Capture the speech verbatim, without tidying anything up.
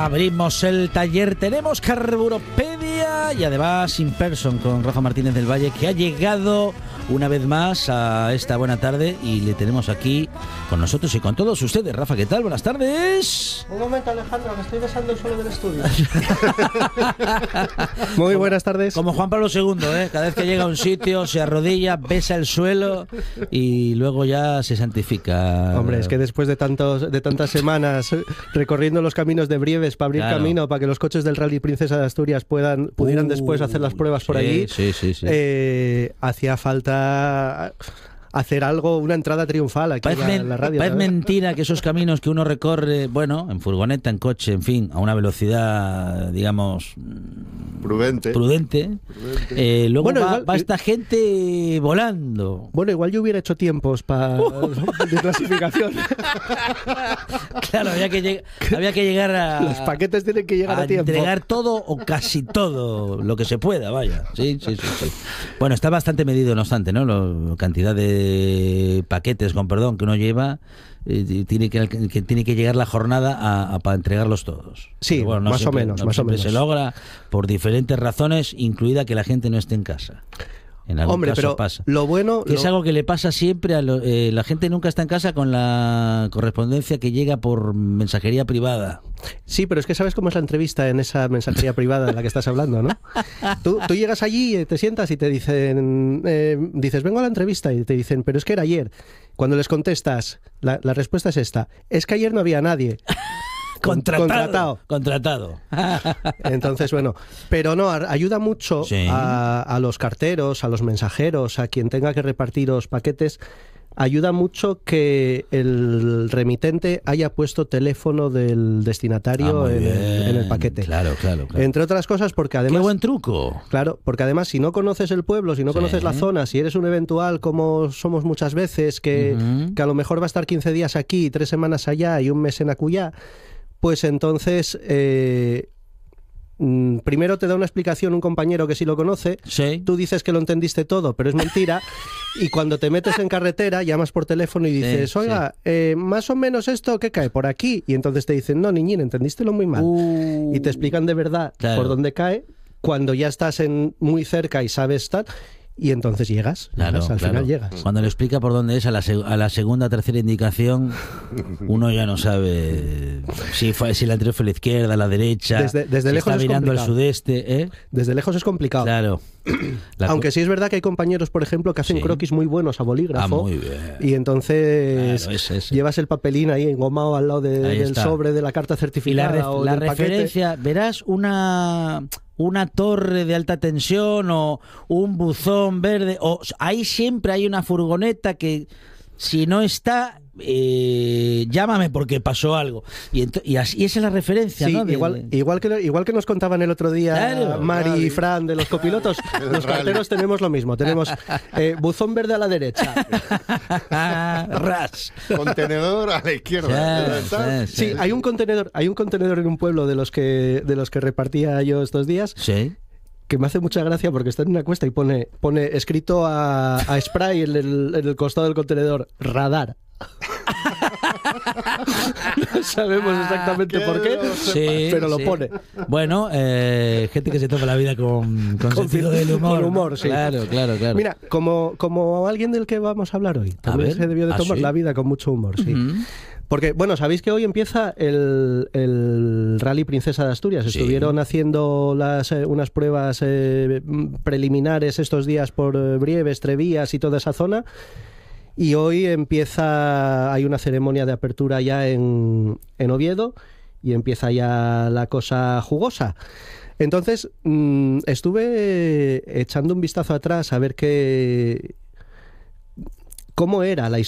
Abrimos el taller, tenemos Carburopedia y además In Person con Rafa Martínez del Valle, que ha llegado una vez más a esta buena tarde y le tenemos aquí con nosotros y con todos ustedes. Rafa, ¿qué tal? Buenas tardes. Un momento, Alejandro, que estoy besando el suelo del estudio. Muy buenas tardes. Como Juan Pablo segundo, ¿eh? Cada vez que llega a un sitio se arrodilla, besa el suelo y luego ya se santifica. Hombre, es que después de tantos de tantas semanas recorriendo los caminos de Brieves para abrir claro. camino para que los coches del Rally Princesa de Asturias puedan pudieran uh, después hacer las pruebas por sí, allí, sí, sí, sí. Eh, hacía falta hacer algo, una entrada triunfal aquí parece, en la, la radio. Parece mentira que esos caminos que uno recorre, bueno, en furgoneta, en coche, en fin, a una velocidad, digamos, prudente, prudente, prudente. Eh, luego bueno, va, igual, va esta gente volando. Bueno, igual yo hubiera hecho tiempos para uh. de clasificación. Claro, había que, lleg había que llegar a... Los paquetes tienen que llegar a, a tiempo. entregar todo o casi todo lo que se pueda, vaya. Sí, sí, sí, sí. Bueno, está bastante medido, no obstante, ¿no? La cantidad de paquetes, con perdón, que uno lleva, eh, tiene que, que tiene que llegar la jornada a, a, para entregarlos todos. Sí, bueno, no más siempre, o menos, no más o menos. Se logra por diferentes razones, incluida que la gente no esté en casa. En algún Hombre, caso pero pasa. Lo bueno... Que lo... es algo que le pasa siempre a lo, eh, la gente nunca está en casa con la correspondencia que llega por mensajería privada. Sí, pero es que sabes cómo es la entrevista en esa mensajería privada de la que estás hablando, ¿no? Tú, tú llegas allí, te sientas y te dicen, eh, dices, vengo a la entrevista, y te dicen, pero es que era ayer. Cuando les contestas, la, la respuesta es esta, es que ayer no había nadie. Contratado. Contratado. Entonces, bueno, pero no, ayuda mucho sí. a, a los carteros, a los mensajeros, a quien tenga que repartiros paquetes. Ayuda mucho que el remitente haya puesto teléfono del destinatario ah, en, el, en el paquete. Claro, claro, claro. Entre otras cosas, porque además... ¡Qué buen truco! Claro, porque además si no conoces el pueblo, si no sí. conoces la zona, si eres un eventual como somos muchas veces, que, uh-huh. que a lo mejor va a estar quince días aquí, tres semanas allá y un mes en Acuyá, pues entonces... Eh, primero te da una explicación un compañero que sí lo conoce, sí. tú dices que lo entendiste todo, pero es mentira, y cuando te metes en carretera llamas por teléfono y dices, sí, oiga, sí. eh, más o menos esto, ¿qué cae? Por aquí, y entonces te dicen, no, niñín, entendístelo muy mal, uh, y te explican de verdad claro. por dónde cae, cuando ya estás en muy cerca y sabes tal... Y entonces llegas, claro, llegas al claro. final llegas. Cuando le explica por dónde es, a la, seg a la segunda o tercera indicación, uno ya no sabe si, fue, si la anterior fue a la izquierda, a la derecha, desde, desde si lejos está mirando al sudeste. ¿eh? Desde lejos es complicado. Claro. La Aunque sí es verdad que hay compañeros, por ejemplo, que hacen sí. croquis muy buenos a bolígrafo. Ah, muy bien. Y entonces claro, es, es. llevas el papelín ahí engomado al lado de, del está. sobre de la carta certificada. Y la, ref o la del referencia, paquete. verás una... una torre de alta tensión o un buzón verde, o ahí siempre hay una furgoneta que si no está, eh, llámame porque pasó algo. Y, y así esa es la referencia, sí, ¿no? De, igual, igual, que, igual que nos contaban el otro día claro, Mari claro. y Fran de los copilotos, los carteros tenemos lo mismo. Tenemos eh, buzón verde a la derecha. Ras. Contenedor a la izquierda. Sí, sí, sí, hay un contenedor, hay un contenedor en un pueblo de los que de los que repartía yo estos días. Sí. Que me hace mucha gracia porque está en una cuesta y pone, pone escrito a, a spray en el, en el costado del contenedor, radar. No sabemos exactamente ah, por qué, sí, pero lo sí. pone. Bueno, eh, gente que se toma la vida con, con, con sentido del humor. Con humor, sí. Claro, claro, claro. Mira, como, como alguien del que vamos a hablar hoy, también se debió de tomar ¿Ah, sí? la vida con mucho humor, sí. Uh-huh. Porque, bueno, sabéis que hoy empieza el, el Rally Princesa de Asturias. Sí. Estuvieron haciendo las, eh, unas pruebas eh, preliminares estos días por eh, Brieves, Trevías y toda esa zona. Y hoy empieza, hay una ceremonia de apertura ya en, en Oviedo y empieza ya la cosa jugosa. Entonces, mmm, estuve echando un vistazo atrás a ver qué, cómo era la historia.